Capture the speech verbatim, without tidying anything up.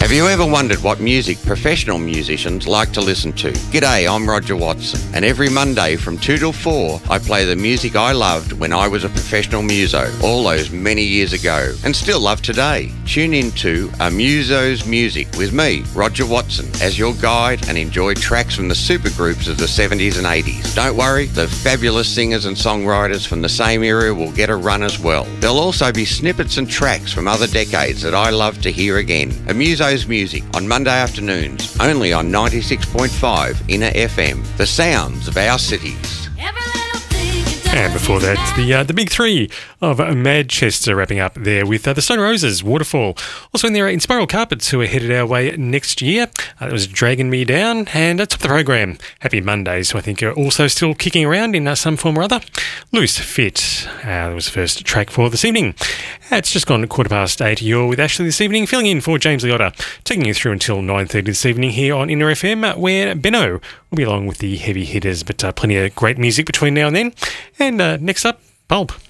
Have you ever wondered what music professional musicians like to listen to? G'day, I'm Roger Watson, and every Monday from two till four, I play the music I loved when I was a professional muso, all those many years ago, and still love today. Tune in to A Muso's Music with me, Roger Watson, as your guide, and enjoy tracks from the supergroups of the seventies and eighties. Don't worry, the fabulous singers and songwriters from the same era will get a run as well. There'll also be snippets and tracks from other decades that I love to hear again. A Muso's Music on Monday afternoons, only on ninety-six point five Inner F M, the sounds of our cities. And before that, the uh, the big three of Manchester wrapping up there with uh, the Stone Roses, Waterfall. Also in there, uh, Inspiral Carpets, who are headed our way next year. Uh, that was Dragging Me Down. And uh, top of the program, Happy Mondays, who I think are also still kicking around in uh, some form or other. Loose Fit, uh, that was the first track for this evening. Uh, it's just gone quarter past eight. You're with Ashley this evening, filling in for James Liotta, taking you through until nine thirty this evening here on Inner F M, where Benno will be along with the heavy hitters, but uh, plenty of great music between now and then. And uh, next up, Pulp.